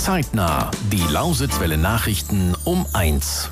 Zeitnah. Die Lausitzwelle Nachrichten um 1.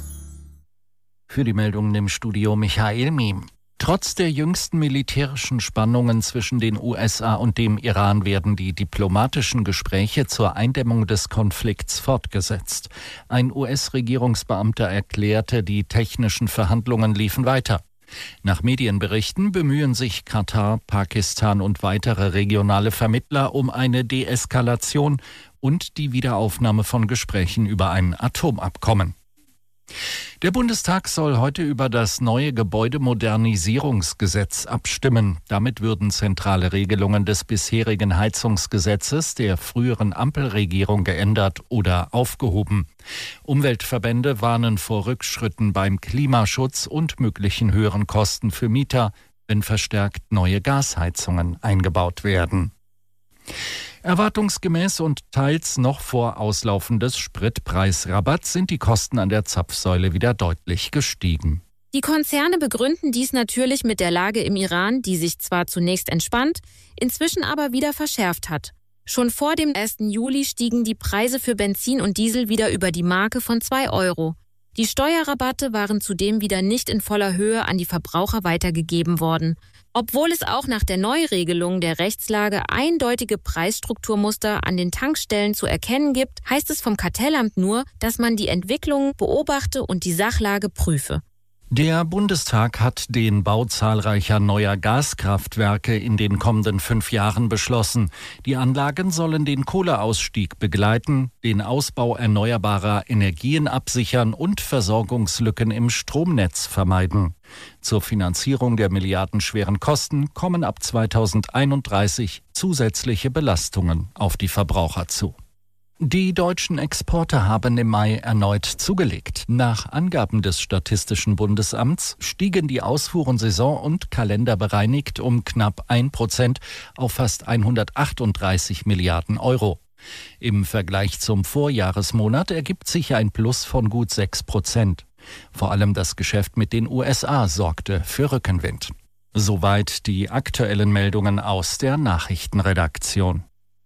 Für die Meldungen im Studio Michael Miem. Trotz der jüngsten militärischen Spannungen zwischen den USA und dem Iran werden die diplomatischen Gespräche zur Eindämmung des Konflikts fortgesetzt. Ein US-Regierungsbeamter erklärte, die technischen Verhandlungen liefen weiter. Nach Medienberichten bemühen sich Katar, Pakistan und weitere regionale Vermittler um eine Deeskalation und die Wiederaufnahme von Gesprächen über ein Atomabkommen. Der Bundestag soll heute über das neue Gebäudemodernisierungsgesetz abstimmen. Damit würden zentrale Regelungen des bisherigen Heizungsgesetzes der früheren Ampelregierung geändert oder aufgehoben. Umweltverbände warnen vor Rückschritten beim Klimaschutz und möglichen höheren Kosten für Mieter, wenn verstärkt neue Gasheizungen eingebaut werden. Erwartungsgemäß und teils noch vor Auslaufen des Spritpreisrabatts sind die Kosten an der Zapfsäule wieder deutlich gestiegen. Die Konzerne begründen dies natürlich mit der Lage im Iran, die sich zwar zunächst entspannt, inzwischen aber wieder verschärft hat. Schon vor dem 1. Juli stiegen die Preise für Benzin und Diesel wieder über die Marke von 2 Euro. Die Steuerrabatte waren zudem wieder nicht in voller Höhe an die Verbraucher weitergegeben worden. Obwohl es auch nach der Neuregelung der Rechtslage eindeutige Preisstrukturmuster an den Tankstellen zu erkennen gibt, heißt es vom Kartellamt nur, dass man die Entwicklung beobachte und die Sachlage prüfe. Der Bundestag hat den Bau zahlreicher neuer Gaskraftwerke in den kommenden 5 Jahren beschlossen. Die Anlagen sollen den Kohleausstieg begleiten, den Ausbau erneuerbarer Energien absichern und Versorgungslücken im Stromnetz vermeiden. Zur Finanzierung der milliardenschweren Kosten kommen ab 2031 zusätzliche Belastungen auf die Verbraucher zu. Die deutschen Exporte haben im Mai erneut zugelegt. Nach Angaben des Statistischen Bundesamts stiegen die Ausfuhren saison- und kalenderbereinigt um knapp 1% auf fast 138 Milliarden Euro. Im Vergleich zum Vorjahresmonat ergibt sich ein Plus von gut 6%. Vor allem das Geschäft mit den USA sorgte für Rückenwind. Soweit die aktuellen Meldungen aus der Nachrichtenredaktion.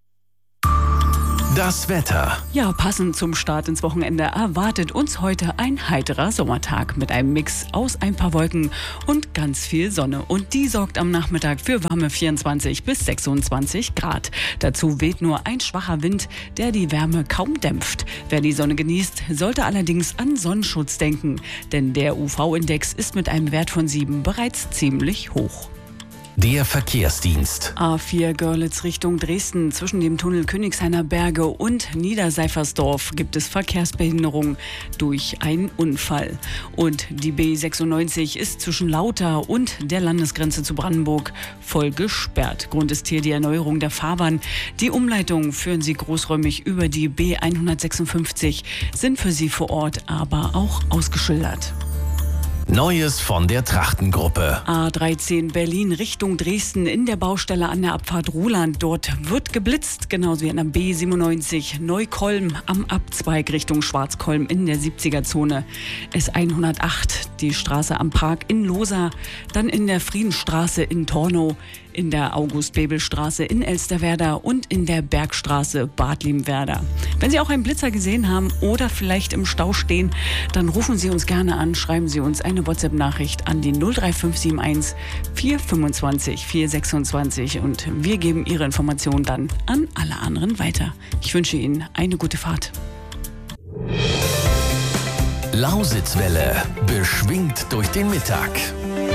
Das Wetter. Ja, passend zum Start ins Wochenende erwartet uns heute ein heiterer Sommertag mit einem Mix aus ein paar Wolken und ganz viel Sonne. Und die sorgt am Nachmittag für warme 24 bis 26 Grad. Dazu weht nur ein schwacher Wind, der die Wärme kaum dämpft. Wer die Sonne genießt, sollte allerdings an Sonnenschutz denken, denn der UV-Index ist mit einem Wert von 7 bereits ziemlich hoch. Der Verkehrsdienst. A4 Görlitz Richtung Dresden. Zwischen dem Tunnel Königshainer Berge und Niederseifersdorf gibt es Verkehrsbehinderung durch einen Unfall. Und die B96 ist zwischen Lauter und der Landesgrenze zu Brandenburg voll gesperrt. Grund ist hier die Erneuerung der Fahrbahn. Die Umleitungen führen Sie großräumig über die B156, sind für Sie vor Ort aber auch ausgeschildert. Neues von der Trachtengruppe. A13 Berlin Richtung Dresden in der Baustelle an der Abfahrt Ruhland. Dort wird geblitzt, genauso wie an der B97 Neukolm am Abzweig Richtung Schwarzkolm in der 70er-Zone. S108, die Straße am Park in Losa, dann in der Friedensstraße in Tornow, in der August-Bebel-Straße in Elsterwerda und in der Bergstraße Bad Limwerda. Wenn Sie auch einen Blitzer gesehen haben oder vielleicht im Stau stehen, dann rufen Sie uns gerne an, schreiben Sie uns eine WhatsApp-Nachricht an die 03571 425 426 und wir geben Ihre Informationen dann an alle anderen weiter. Ich wünsche Ihnen eine gute Fahrt. Lausitzwelle, beschwingt durch den Mittag.